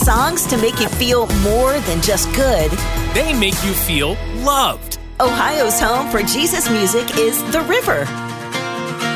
songs to make you feel more than just good. They make you feel loved. Ohio's home for Jesus music is The River.